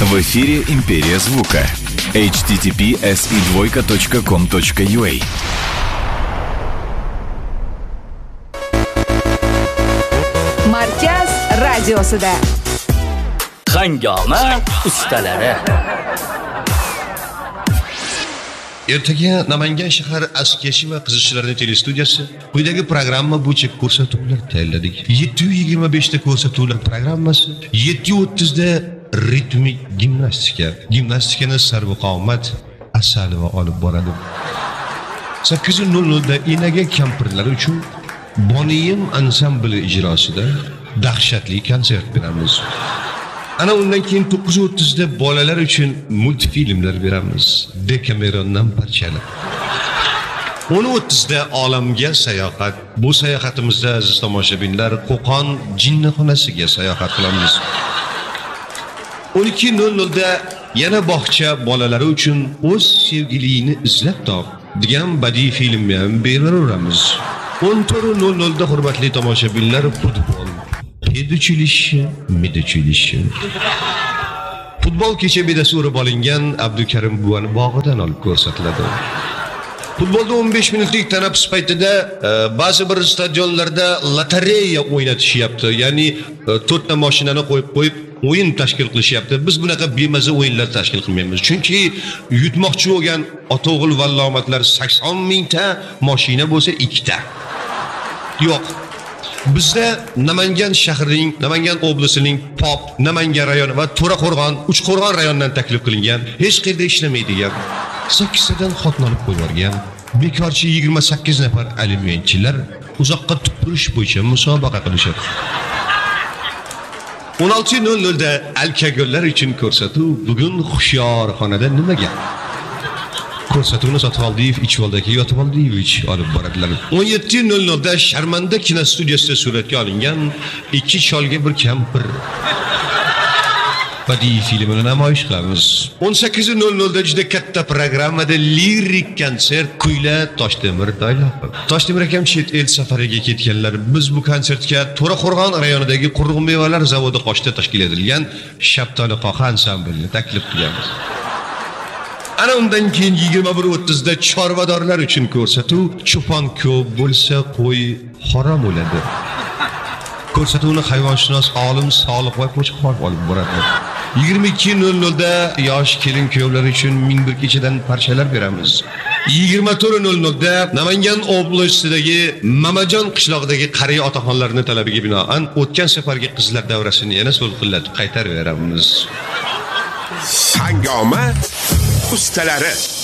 В эфире «Империя звука». https://com.ua. Markaz radiosida Hangoma ustalari. Ertaga Namangan shahar askiyachi va qiziqchilarning telestudiyasi quyidagi programma bo'yicha ko'rsatuvlar tayyorladik. 725 ta ko'rsatuvlar programmasi, 730 da ritmik gimnastika. Gimnastikani sarvqomat Asalova olib boradi. 8:00 da Inaga kampirlar uchun Boniyim ansambli ijrosida dahshatli konsert beramiz. Ana undan keyin 9:30 da bolalar uchun multfilmlar beramiz. Dekamerondan parchalar. 10:30 da olamga sayohat. Bu sayohatimizda aziz tomoshabinlar Qo'qon jinnixonasiga sayohat qilamiz. 12:00 da yana bog'cha bolalari uchun o'z sevgilini izlab top degan badiiy filmni ham beraveramiz. 14:00 da hurmatli tomoshabinlar futbol. Meduchilishi. Futbol kecha bedasi urib olingan Abdukarim buvani bog'idan olib ko'rsatiladi. Futbolda 15 minutlik tanaffus paytida ba'zi bir stadionlarda lotereya o'ynatishyapti. Ya'ni 4 ta mashinani qo'yib o'yin tashkil qilishyapti. Biz bunaqa bemaza o'yinlar tashkil qilmaymiz. Chunki yutmoqchi bo'lgan ota-o'g'il vallomatlar 80 mingta mashina bo'lsa 2 ta. Yo'q. Bizda Namangan shahrining, Namangan oblasining Pop, Namangan rayoni va To'raqo'rg'on, Uchqo'rg'on rayonidan taklif qilingan, hech qayerda ishlamaydigan, 8 tadan xotni olib qo'yilgan, bekorchi 28 nafar alimentchilar uzoqqa tupurish bo'yicha musobaqa qilishadi. 16:00 da alkagollar uchun ko'rsatuv. Bugun Xushyorxonada nima gap? Ko'rsatuvni Sotvoldiyev Ichvoldagi Yotvoldiyevich olib boradilar. 17:00 da Sharmanda kinostudiyasida suratga olingan ikki cholga bir kampir badiiy filmini namoyish qilamiz. 18:00 da juda katta programmada lirik konsert Kuyla Toshtemir Doyloqov. Toshtemir akam chet el safariga ketganlar. Biz bu konsertga To'raqo'rg'on rayonidagi Quruq mevalar zavodi qoshida tashkil etilgan Shaptoli qoqa ansamblini taklif qilamiz. Ana undan keyin 21:30 da chorvadorlar uchun ko'rsatuv. Cho'pon ko'p bo'lsa qo'y harom bo'ladi. Ko'rsatuvni hayvonshunos olim Soliq va Qo'chqor olib boradi. 22:00 da yosh kelin kuyovlar uchun 1001 kechadan parchalar beramiz. 24:00 da Namangan oblasidagi Mamajon qishlog'idagi qariya otaxonlarning talabiga binoan o'tgan safargi qizlar davrasini yana so'lqillatib qaytarib beramiz. Hangoma ustalari.